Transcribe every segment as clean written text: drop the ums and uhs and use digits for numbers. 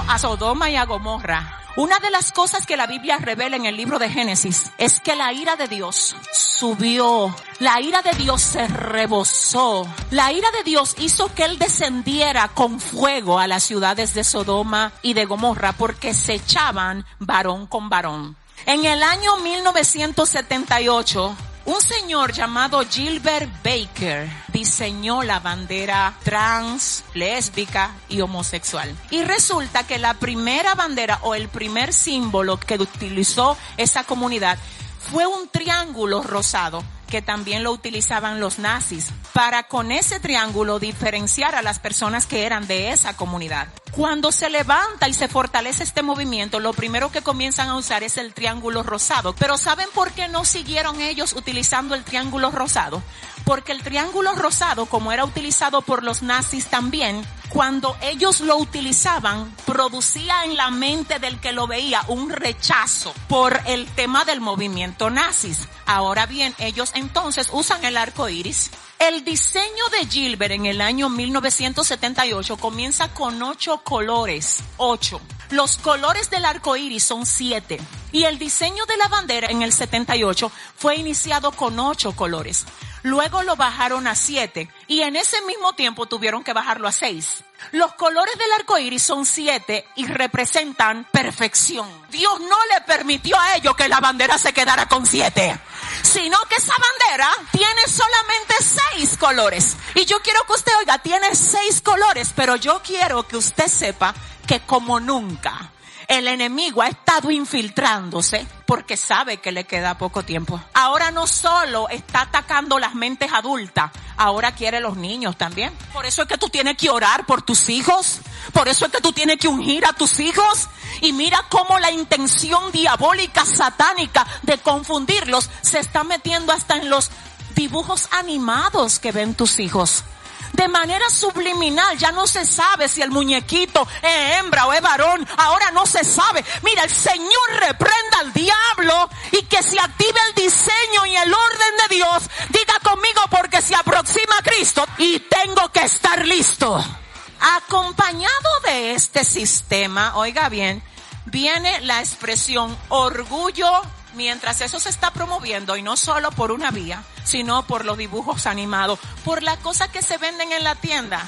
a Sodoma y a Gomorra, una de las cosas que la Biblia revela en el libro de Génesis es que la ira de Dios subió, la ira de Dios se rebosó, la ira de Dios hizo que Él descendiera con fuego a las ciudades de Sodoma y de Gomorra porque se echaban varón con varón. En el año 1978, un señor llamado Gilbert Baker diseñó la bandera trans, lésbica y homosexual. Y resulta que la primera bandera o el primer símbolo que utilizó esa comunidad fue un triángulo rosado, que también lo utilizaban los nazis, para con ese triángulo diferenciar a las personas que eran de esa comunidad. Cuando se levanta y se fortalece este movimiento, lo primero que comienzan a usar es el triángulo rosado. Pero ¿saben por qué no siguieron ellos utilizando el triángulo rosado? Porque el triángulo rosado, como era utilizado por los nazis también, cuando ellos lo utilizaban, producía en la mente del que lo veía un rechazo por el tema del movimiento nazis. Ahora bien, ellos entonces usan el arco iris. El diseño de Gilbert en el año 1978 comienza con 8 colores. 8. Los colores del arco iris son 7. Y el diseño de la bandera en el 78 fue iniciado con 8 colores. Luego lo bajaron a 7 y en ese mismo tiempo tuvieron que bajarlo a 6. Los colores del arco iris son 7 y representan perfección. Dios no le permitió a ellos que la bandera se quedara con 7, sino que esa bandera tiene solamente 6 colores. Y yo quiero que usted oiga, tiene 6 colores, pero yo quiero que usted sepa que como nunca el enemigo ha estado infiltrándose porque sabe que le queda poco tiempo. Ahora no solo está atacando las mentes adultas, ahora quiere los niños también. Por eso es que tú tienes que orar por tus hijos. Por eso es que tú tienes que ungir a tus hijos. Y mira cómo la intención diabólica, satánica de confundirlos se está metiendo hasta en los dibujos animados que ven tus hijos. De manera subliminal, ya no se sabe si el muñequito es hembra o es varón. Ahora no se sabe. Mira, el Señor reprenda al diablo y que se active el diseño y el orden de Dios. Diga conmigo, porque se aproxima Cristo y tengo que estar listo. Acompañado de este sistema, oiga bien, viene la expresión orgullo. Mientras eso se está promoviendo, y no solo por una vía, sino por los dibujos animados, por las cosas que se venden en la tienda,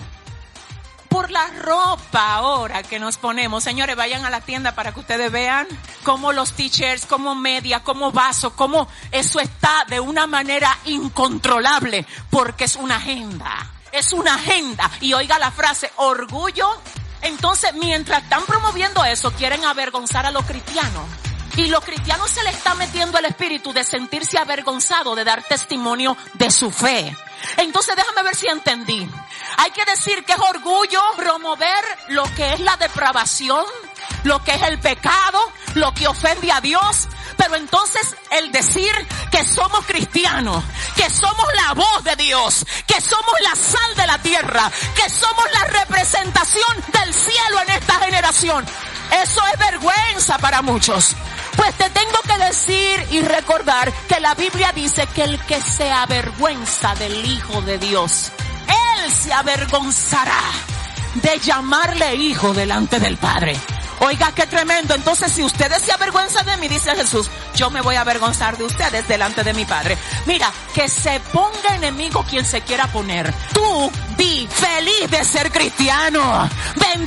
por la ropa ahora que nos ponemos. Señores, vayan a la tienda para que ustedes vean cómo los t-shirts, cómo media, cómo vasos, cómo eso está de una manera incontrolable, porque es una agenda. Es una agenda. Y oiga la frase, orgullo. Entonces, mientras están promoviendo eso, quieren avergonzar a los cristianos. Y los cristianos se les está metiendo el espíritu de sentirse avergonzados de dar testimonio de su fe. Entonces déjame ver si entendí. Hay que decir que es orgullo promover lo que es la depravación, lo que es el pecado, lo que ofende a Dios. Pero entonces el decir que somos cristianos, que somos la voz de Dios, que somos la sal de la tierra, que somos la representación del cielo en esta generación, eso es vergüenza para muchos. Pues te tengo que decir y recordar que la Biblia dice que el que se avergüenza del Hijo de Dios, Él se avergonzará de llamarle hijo delante del Padre. Oiga, qué tremendo. Entonces, si ustedes se avergüenzan de mí, dice Jesús, yo me voy a avergonzar de ustedes delante de mi Padre. Mira, que se ponga enemigo quien se quiera poner. Tú di feliz de ser cristiano.